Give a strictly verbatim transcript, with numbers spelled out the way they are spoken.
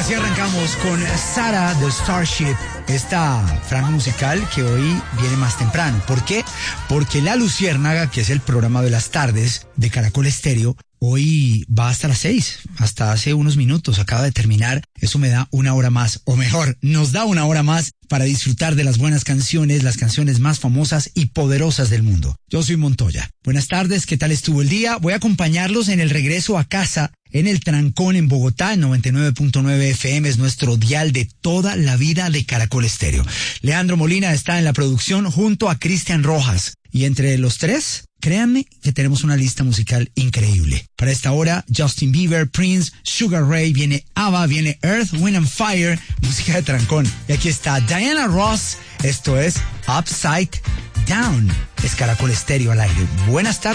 Así arrancamos con Sara de Starship, esta franja musical que hoy viene más temprano. ¿Por qué? Porque La Luciérnaga, que es el programa de las tardes de Caracol Estéreo, hoy va hasta las seis, hasta hace unos minutos, acaba de terminar. Eso me da una hora más, o mejor, nos da una hora más para disfrutar de las buenas canciones, las canciones más famosas y poderosas del mundo. Yo soy Montoya. Buenas tardes, ¿qué tal estuvo el día? Voy a acompañarlos en el regreso a casa, en el Trancón en Bogotá, en noventa y nueve punto nueve F M, es nuestro dial de toda la vida de Caracol Estéreo. Leandro Molina está en la producción junto a Cristian Rojas. Y entre los tres, créanme que tenemos una lista musical increíble. Para esta hora, Justin Bieber, Prince, Sugar Ray, viene ABBA, viene Earth, Wind and Fire, música de trancón. Y aquí está Diana Ross, esto es Upside Down. Es Caracol Estéreo al aire. Buenas tardes.